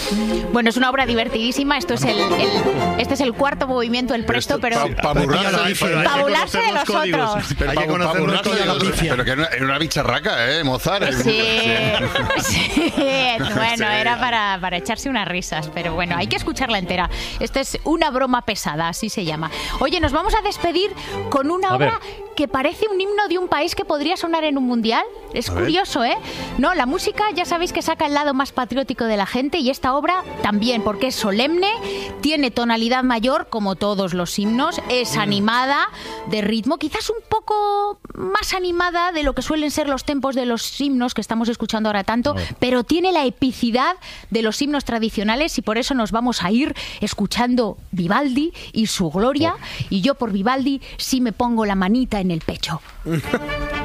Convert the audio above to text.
Bueno, es una obra divertidísima. Este es el cuarto movimiento, el presto, pero para burlarse de los otros. Hay que conocer los códigos. Pero que era una bicharraca, Mozart. Sí. Bueno, era para echarse unas risas, pero bueno, hay que escucharla entera. Esta es una broma pesada, así se llama. Oye, nos vamos a despedir con una obra que parece un himno de un país que podría sonar en un mundial. Es curioso, ¿eh? No, la música ya sabéis que saca el lado más patriótico de la gente, y esta obra también, porque es solemne, tiene tonalidad mayor, como todos los himnos, es animada, de ritmo, quizás un poco más animada de lo que suelen ser los tempos de los himnos que estamos escuchando ahora tanto, pero tiene la epicidad de los himnos tradicionales, y por eso nos vamos a ir escuchando Vivaldi y su gloria, y yo por Vivaldi sí me pongo la manita en el pecho.